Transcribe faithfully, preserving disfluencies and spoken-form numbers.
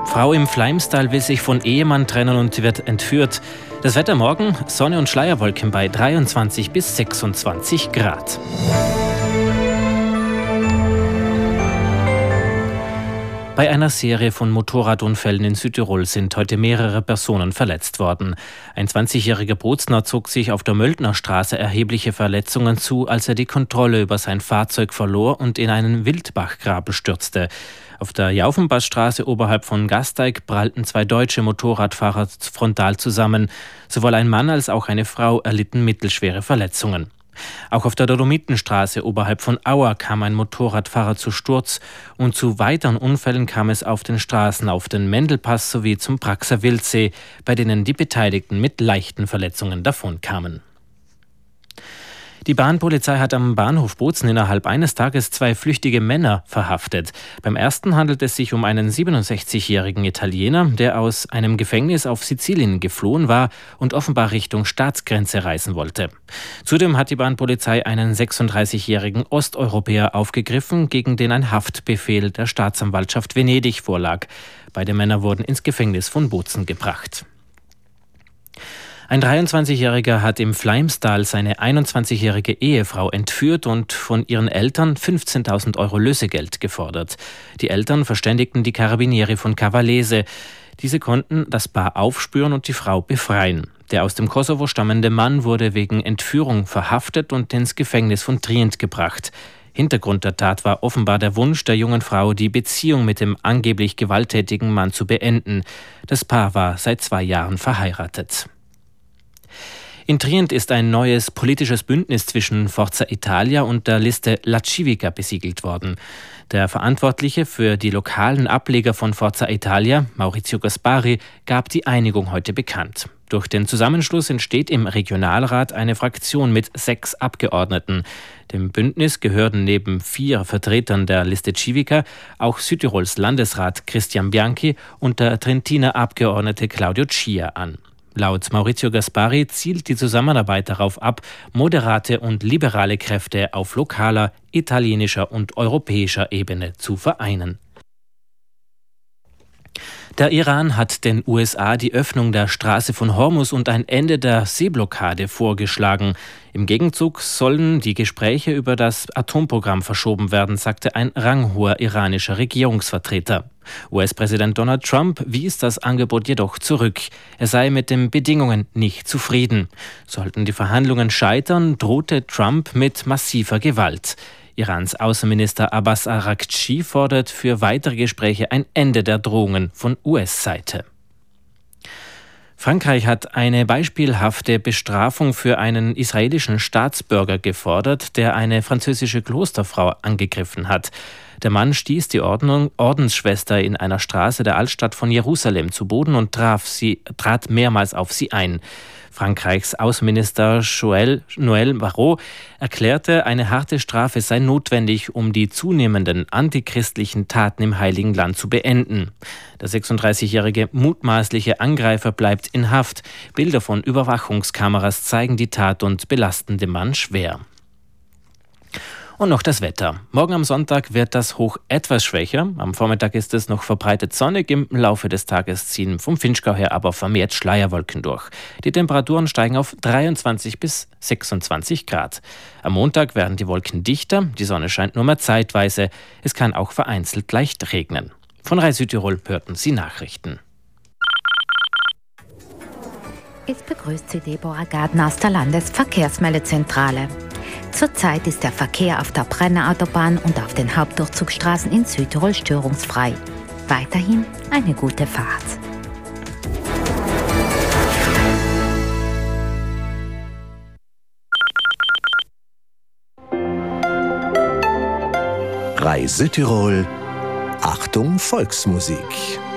Frau im Fleimstal will sich von Ehemann trennen und wird entführt. Das Wetter morgen: Sonne und Schleierwolken bei dreiundzwanzig bis sechsundzwanzig Grad. Bei einer Serie von Motorradunfällen in Südtirol sind heute mehrere Personen verletzt worden. Ein zwanzigjähriger Bozner zog sich auf der Möldner Straße erhebliche Verletzungen zu, als er die Kontrolle über sein Fahrzeug verlor und in einen Wildbachgraben stürzte. Auf der Jaufenbachstraße oberhalb von Gasteig prallten zwei deutsche Motorradfahrer frontal zusammen. Sowohl ein Mann als auch eine Frau erlitten mittelschwere Verletzungen. Auch auf der Dolomitenstraße oberhalb von Auer kam ein Motorradfahrer zu Sturz und zu weiteren Unfällen kam es auf den Straßen auf den Mendelpass sowie zum Praxer Wildsee, bei denen die Beteiligten mit leichten Verletzungen davonkamen. Die Bahnpolizei hat am Bahnhof Bozen innerhalb eines Tages zwei flüchtige Männer verhaftet. Beim ersten handelt es sich um einen siebenundsechzigjährigen Italiener, der aus einem Gefängnis auf Sizilien geflohen war und offenbar Richtung Staatsgrenze reisen wollte. Zudem hat die Bahnpolizei einen sechsunddreißigjährigen Osteuropäer aufgegriffen, gegen den ein Haftbefehl der Staatsanwaltschaft Venedig vorlag. Beide Männer wurden ins Gefängnis von Bozen gebracht. Ein dreiundzwanzigjähriger hat im Fleimstal seine einundzwanzigjährige Ehefrau entführt und von ihren Eltern fünfzehntausend Euro Lösegeld gefordert. Die Eltern verständigten die Carabinieri von Cavallese. Diese konnten das Paar aufspüren und die Frau befreien. Der aus dem Kosovo stammende Mann wurde wegen Entführung verhaftet und ins Gefängnis von Trient gebracht. Hintergrund der Tat war offenbar der Wunsch der jungen Frau, die Beziehung mit dem angeblich gewalttätigen Mann zu beenden. Das Paar war seit zwei Jahren verheiratet. In Trient ist ein neues politisches Bündnis zwischen Forza Italia und der Liste La Civica besiegelt worden. Der Verantwortliche für die lokalen Ableger von Forza Italia, Maurizio Gaspari, gab die Einigung heute bekannt. Durch den Zusammenschluss entsteht im Regionalrat eine Fraktion mit sechs Abgeordneten. Dem Bündnis gehören neben vier Vertretern der Liste Civica auch Südtirols Landesrat Christian Bianchi und der Trentiner Abgeordnete Claudio Chia an. Laut Maurizio Gaspari zielt die Zusammenarbeit darauf ab, moderate und liberale Kräfte auf lokaler, italienischer und europäischer Ebene zu vereinen. Der Iran hat den U S A die Öffnung der Straße von Hormuz und ein Ende der Seeblockade vorgeschlagen. Im Gegenzug sollen die Gespräche über das Atomprogramm verschoben werden, sagte ein ranghoher iranischer Regierungsvertreter. U S-Präsident Donald Trump wies das Angebot jedoch zurück. Er sei mit den Bedingungen nicht zufrieden. Sollten die Verhandlungen scheitern, drohte Trump mit massiver Gewalt. Irans Außenminister Abbas Araghchi fordert für weitere Gespräche ein Ende der Drohungen von U S-Seite. Frankreich hat eine beispielhafte Bestrafung für einen israelischen Staatsbürger gefordert, der eine französische Klosterfrau angegriffen hat. Der Mann stieß die Ordnung, Ordensschwester in einer Straße der Altstadt von Jerusalem zu Boden und traf sie, trat mehrmals auf sie ein. Frankreichs Außenminister Joël, Noël Barrot erklärte, eine harte Strafe sei notwendig, um die zunehmenden antichristlichen Taten im Heiligen Land zu beenden. Der sechsunddreißigjährige mutmaßliche Angreifer bleibt in Haft. Bilder von Überwachungskameras zeigen die Tat und belasten den Mann schwer. Und noch das Wetter. Morgen am Sonntag wird das Hoch etwas schwächer. Am Vormittag ist es noch verbreitet sonnig. Im Laufe des Tages ziehen vom Finchgau her aber vermehrt Schleierwolken durch. Die Temperaturen steigen auf dreiundzwanzig bis sechsundzwanzig Grad. Am Montag werden die Wolken dichter. Die Sonne scheint nur mehr zeitweise. Es kann auch vereinzelt leicht regnen. Von Rai Südtirol hörten Sie Nachrichten. Es begrüßt Sie Deborah Gardner aus der Landesverkehrsmeldezentrale. Zurzeit ist der Verkehr auf der Brennerautobahn und auf den Hauptdurchzugsstraßen in Südtirol störungsfrei. Weiterhin eine gute Fahrt. Rai Südtirol, Achtung Volksmusik.